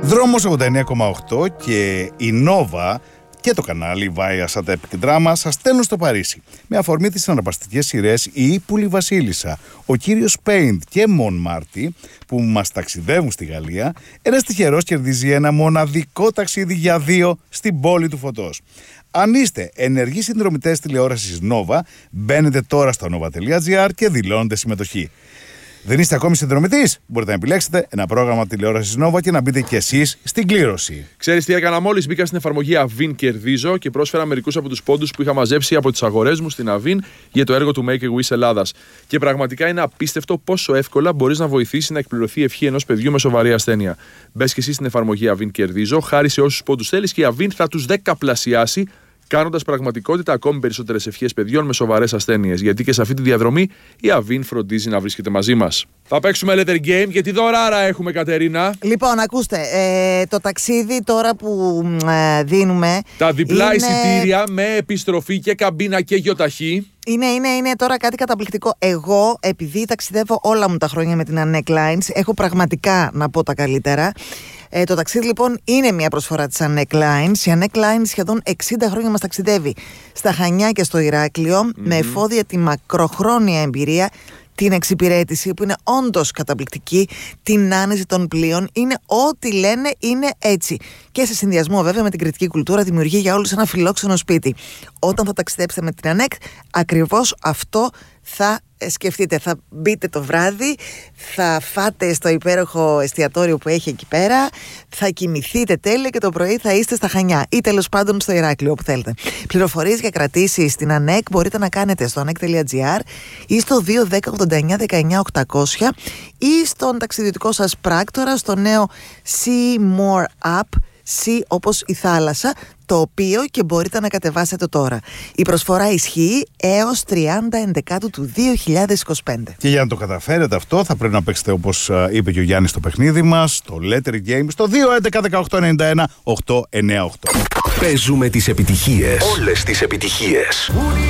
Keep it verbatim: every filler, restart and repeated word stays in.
Δρόμος ογδόντα εννέα κόμμα οκτώ και η Νόβα και το κανάλι Viasat Epic Drama σας στέλνουν στο Παρίσι. Με αφορμή τις συναρπαστικές σειρές «Η Ύπουλη Βασίλισσα», «Ο κύριος Πέιντ» και «Μον Μάρτι» που μας ταξιδεύουν στη Γαλλία, ένας τυχερός κερδίζει ένα μοναδικό ταξίδι για δύο στην πόλη του φωτός. Αν είστε ενεργοί συνδρομητές τηλεόρασης Nova, μπαίνετε τώρα στο nova τελεία gr και δηλώνετε συμμετοχή. Δεν είστε ακόμη συνδρομητής? Μπορείτε να επιλέξετε ένα πρόγραμμα τηλεόρασης Nova και να μπείτε κι εσείς στην κλήρωση. Ξέρεις τι έκανα μόλις? Μπήκα στην εφαρμογή Avin Κερδίζω και πρόσφερα μερικούς από τους πόντους που είχα μαζέψει από τις αγορές μου στην Avin για το έργο του Make a Wish Ελλάδας. Και πραγματικά είναι απίστευτο πόσο εύκολα μπορείς να βοηθήσεις να εκπληρωθεί η ευχή ενός παιδιού με σοβαρή ασθένεια. Μπες κι εσύ στην εφαρμογή Avin Κερδίζω, χάρισε όσους πόντους θέλεις και η Avin θα τους δεκαπλασιάσει, κάνοντας πραγματικότητα ακόμη περισσότερες ευχές παιδιών με σοβαρές ασθένειες. Γιατί και σε αυτή τη διαδρομή η Avin φροντίζει να βρίσκεται μαζί μας. Θα παίξουμε Letter Game και τι δωράρα έχουμε, Κατερίνα? Λοιπόν, ακούστε, ε, το ταξίδι τώρα που ε, δίνουμε. Τα διπλά είναι... εισιτήρια με επιστροφή και καμπίνα και γιοταχή. Είναι, είναι, είναι τώρα κάτι καταπληκτικό. Εγώ, επειδή ταξιδεύω όλα μου τα χρόνια με την Annec Lines, έχω πραγματικά να πω τα καλύτερα. Ε, το ταξίδι λοιπόν είναι μια προσφορά της Annec Lines. Η Annec Lines σχεδόν εξήντα χρόνια μας ταξιδεύει στα Χανιά και στο Ηράκλειο, mm-hmm. με εφόδια τη μακροχρόνια εμπειρία, την εξυπηρέτηση που είναι όντως καταπληκτική, την άνεση των πλοίων. Είναι ό,τι λένε, είναι έτσι. Και σε συνδυασμό βέβαια με την κριτική κουλτούρα δημιουργεί για όλους ένα φιλόξενο σπίτι. Όταν θα ταξιδέψετε με την Annec, ακριβώς αυτό θα σκεφτείτε. Θα μπείτε το βράδυ, θα φάτε στο υπέροχο εστιατόριο που έχει εκεί πέρα, θα κοιμηθείτε τέλεια και το πρωί θα είστε στα Χανιά ή τέλος πάντων στο Ηράκλειο, όπου θέλετε. Πληροφορίες για κρατήσεις στην Annec μπορείτε να κάνετε στο annec τελεία gr ή στο δύο δέκα ογδόντα εννέα δεκαεννέα οκτακόσια ή στον ταξιδιωτικό σας πράκτορα στο νέο See More App, See όπως η θάλασσα, το οποίο και μπορείτε να κατεβάσετε τώρα. Η προσφορά ισχύει έως τριάντα Ενδεκάτου του δύο χιλιάδες είκοσι πέντε. Και για να το καταφέρετε αυτό θα πρέπει να παίξετε, όπως είπε και ο Γιάννης, στο παιχνίδι μας, το Letter Game, στο δύο έντεκα δεκαοκτώ ενενήντα ένα οκτακόσια ενενήντα οκτώ. Παίζουμε τις επιτυχίες. Όλες τις επιτυχίες.